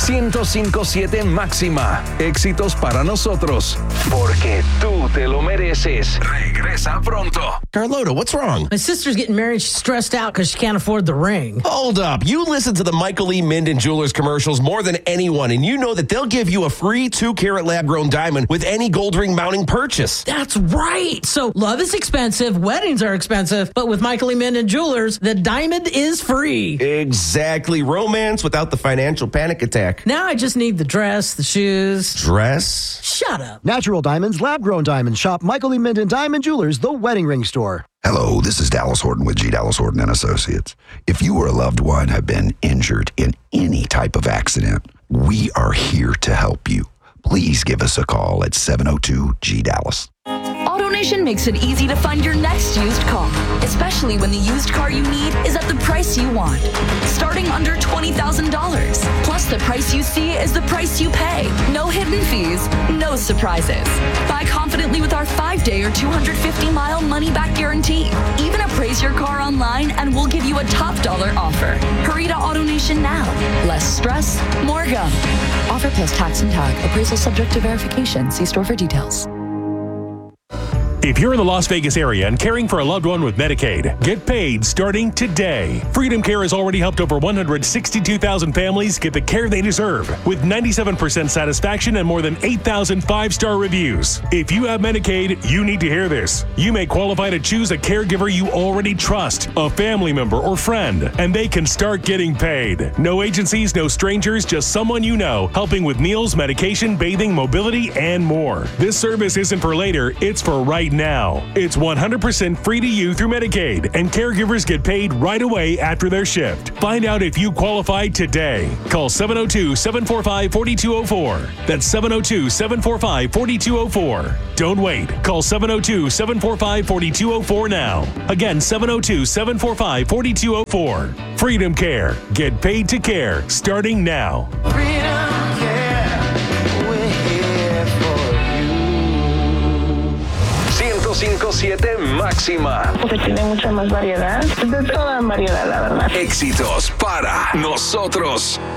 105.7 Máxima. Éxitos para nosotros. Porque tú te lo mereces. Regresa pronto. Carlota, what's wrong? My sister's getting married. She's stressed out because she can't afford the ring. Hold up. You listen to the Michael E. Minden Jewelers commercials more than anyone, and you know that they'll give you a free 2-carat lab-grown diamond with any gold ring mounting purchase. That's right. So love is expensive, weddings are expensive, but with Michael E. Minden Jewelers, the diamond is free. Exactly. Romance without the financial panic attack. Now I just need the dress, the shoes. Dress? Shut up. Natural diamonds, lab-grown diamonds. Shop Michael E. Minden Diamond Jewelers, the wedding ring store. Hello, this is Dallas Horton with G. Dallas Horton and Associates. If you or a loved one have been injured in any type of accident, we are here to help you. Please give us a call at 702-G-DALLAS. AutoNation makes it easy to find your next used car, especially when the used car you need is at the price you want. Starting under $20,000. Plus, the price you see is the price you pay. No hidden fees, no surprises. Buy confidently with our 5-day or 250-mile money-back guarantee. Even appraise your car online and we'll give you a top dollar offer. Hurry to AutoNation now. Less stress, more go. Offer plus tax and tag. Appraisal subject to verification. See store for details. If you're in the Las Vegas area and caring for a loved one with Medicaid, get paid starting today. Freedom Care has already helped over 162,000 families get the care they deserve with 97% satisfaction and more than 8,000 5-star reviews. If you have Medicaid, you need to hear this. You may qualify to choose a caregiver you already trust, a family member or friend, and they can start getting paid. No agencies, no strangers, just someone you know, helping with meals, medication, bathing, mobility, and more. This service isn't for later, it's for right now. It's 100% free to you through Medicaid, and caregivers get paid right away after their shift. Find out if you qualify today. Call 702-745-4204. That's 702-745-4204. Don't wait. Call 702-745-4204 now. Again, 702-745-4204. Freedom Care. Get paid to care starting now. Freedom Care, we're here for you. 105.7 Máxima. Porque tiene mucha más variedad. Es de toda variedad, la verdad. Éxitos para nosotros.